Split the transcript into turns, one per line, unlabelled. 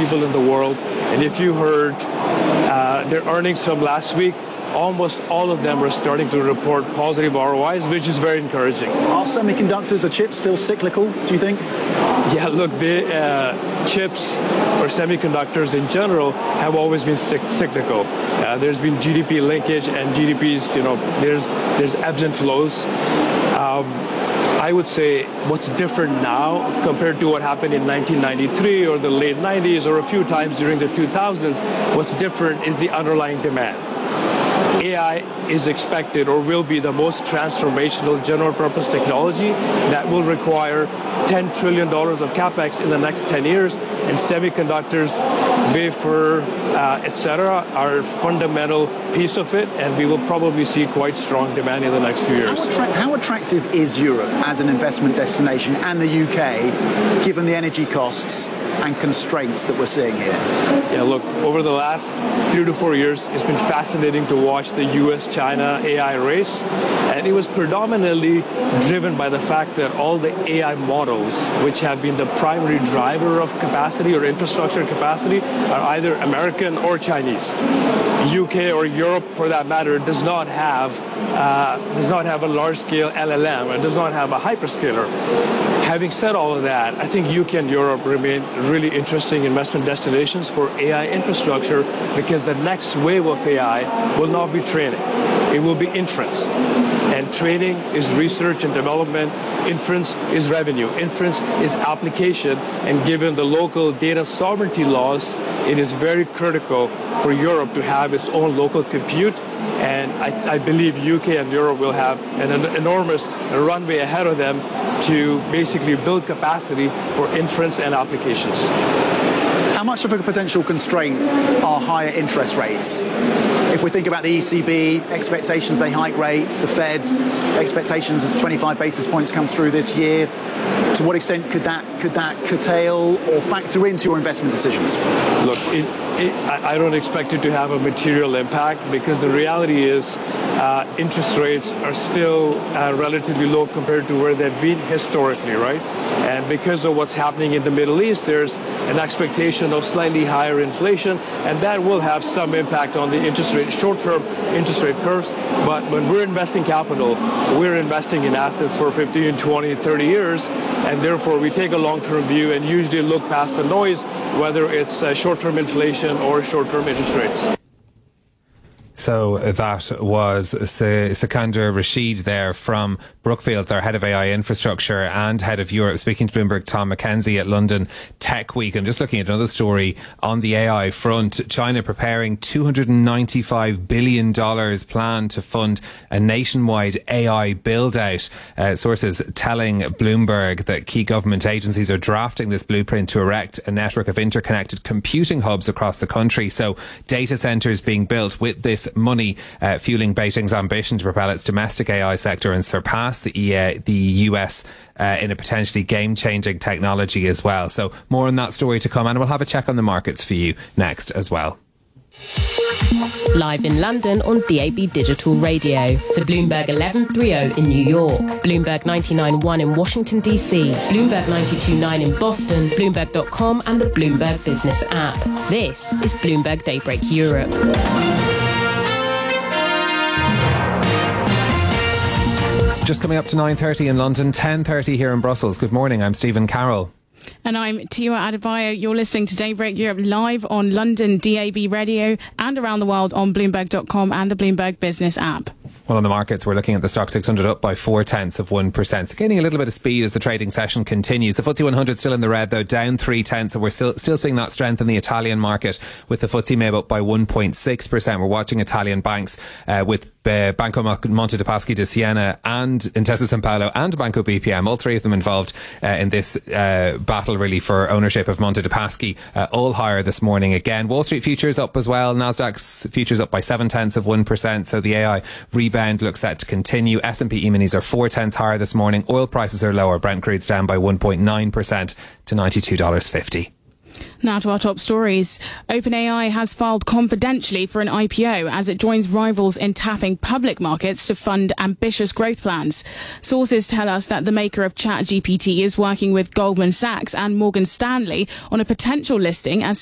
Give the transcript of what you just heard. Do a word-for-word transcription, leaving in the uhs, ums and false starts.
people in the world. And if you heard uh, their earnings from last week, almost all of them are starting to report positive R O Is, which is very encouraging.
Are semiconductors or chips still cyclical, do you think?
Yeah, look, the uh, chips or semiconductors in general have always been cyclical. Uh, there's been G D P linkage, and G D P's, you know, there's there's ebbs and flows. Um, I would say what's different now compared to what happened in nineteen ninety-three or the late nineties or a few times during the two thousands, what's different is the underlying demand. A I is expected or will be the most transformational general purpose technology that will require ten trillion dollars of capex in the next ten years, and semiconductors, wafer, uh, et cetera are a fundamental piece of it, and we will probably see quite strong demand in the next few years.
How, attra- how attractive is Europe as an investment destination, and the U K, given the energy costs and constraints that we're seeing here?
Yeah, look, over the last three to four years, it's been fascinating to watch the U S China A I race, and it was predominantly driven by the fact that all the A I models, which have been the primary driver of capacity or infrastructure capacity, are either American or Chinese. U K or Europe, for that matter, does not have uh, does not have a large-scale L L M. It does not have a hyperscaler. Having said all of that, I think U K and Europe remain really interesting investment destinations for A I infrastructure, because the next wave of A I will not be training. It will be inference. And training is research and development. Inference is revenue. Inference is application. And given the local data sovereignty laws, it is very critical for Europe to have its own local compute. And I, I believe U K and Europe will have an, an enormous runway ahead of them to basically build capacity for inference and applications.
How much of a potential constraint are higher interest rates? If we think about the E C B, expectations they hike rates, the Fed, expectations of twenty-five basis points comes through this year, to what extent could that could that curtail or factor into your investment decisions?
Look, it, it, I don't expect it to have a material impact, because the reality is uh, interest rates are still uh, relatively low compared to where they've been historically, right? And because of what's happening in the Middle East, there's an expectation of slightly higher inflation, and that will have some impact on the interest rate, short-term interest rate curves. But when we're investing capital, we're investing in assets for fifteen, twenty, thirty years, and therefore we take a long-term view and usually look past the noise, whether it's uh, short-term inflation or short-term interest rates.
So that was Sikander Rashid there from Brookfield, their head of A I infrastructure and head of Europe, speaking to Bloomberg Tom McKenzie at London Tech Week. I'm just looking at another story on the A I front. China preparing two hundred ninety-five billion dollars plan to fund a nationwide A I build-out. Uh, sources telling Bloomberg that key government agencies are drafting this blueprint to erect a network of interconnected computing hubs across the country. So data centres being built with this money uh, fueling Beijing's ambition to propel its domestic A I sector and surpass the, E A, the U S uh, in a potentially game-changing technology as well. So more on that story to come, and we'll have a check on the markets for you next as well.
Live in London on D A B Digital Radio. To Bloomberg eleven thirty in New York, Bloomberg ninety-nine point one in Washington D C, Bloomberg ninety-two point nine in Boston, Bloomberg dot com and the Bloomberg Business app. This is Bloomberg Daybreak Europe.
Just coming up to nine thirty in London, ten thirty here in Brussels. Good morning, I'm Stephen Carroll.
And I'm Tiwa Adebayo. You're listening to Daybreak Europe live on London D A B Radio and around the world on Bloomberg dot com and the Bloomberg Business app.
Well, on the markets, we're looking at the stock six hundred up by four tenths of one percent. So gaining a little bit of speed as the trading session continues. The F T S E one hundred still in the red, though, down three tenths. So we're still, still seeing that strength in the Italian market, with the F T S E M E B up by one point six percent. We're watching Italian banks uh, with uh, Banco Monte dei Paschi di Siena and Intesa Sanpaolo and Banco B P M, all three of them involved uh, in this uh, battle really for ownership of Monte dei Paschi, uh, all higher this morning again. Wall Street futures up as well. Nasdaq's futures up by seven tenths of one percent. So the A I rebound looks set to continue. S and P E-minis are four tenths higher this morning. Oil prices are lower. Brent crude's down by one point nine percent to ninety-two dollars fifty.
Now to our top stories. OpenAI has filed confidentially for an I P O as it joins rivals in tapping public markets to fund ambitious growth plans. Sources tell us that the maker of ChatGPT is working with Goldman Sachs and Morgan Stanley on a potential listing as